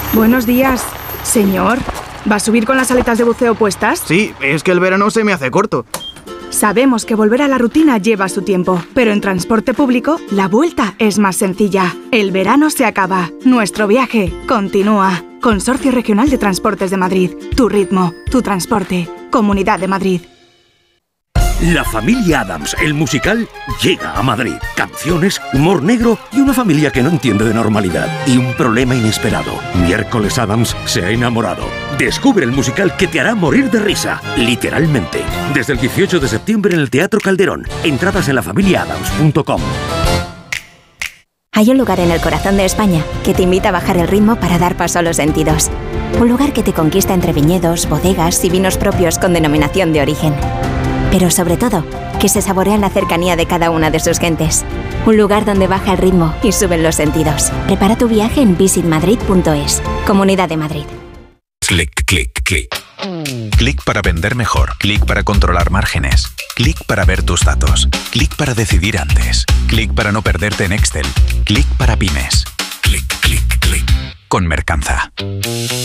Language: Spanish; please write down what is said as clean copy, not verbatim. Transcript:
Buenos días. Señor, ¿va a subir con las aletas de buceo puestas? Sí, es que el verano se me hace corto. Sabemos que volver a la rutina lleva su tiempo, pero en transporte público la vuelta es más sencilla. El verano se acaba, nuestro viaje continúa. Consorcio Regional de Transportes de Madrid. Tu ritmo, tu transporte. Comunidad de Madrid. La familia Addams, el musical, llega a Madrid. Canciones, humor negro y una familia que no entiende de normalidad. Y un problema inesperado. Miércoles Addams se ha enamorado. Descubre el musical que te hará morir de risa, literalmente. Desde el 18 de septiembre en el Teatro Calderón. Entradas en lafamiliaaddams.com. Hay un lugar en el corazón de España que te invita a bajar el ritmo para dar paso a los sentidos. Un lugar que te conquista entre viñedos, bodegas y vinos propios con denominación de origen. Pero sobre todo, que se saborea la cercanía de cada una de sus gentes. Un lugar donde baja el ritmo y suben los sentidos. Prepara tu viaje en visitmadrid.es. Comunidad de Madrid. Clic, clic, clic. Clic para vender mejor. Clic para controlar márgenes. Clic para ver tus datos. Clic para decidir antes. Clic para no perderte en Excel. Clic para pymes. Clic, clic, clic. Con Mercanza.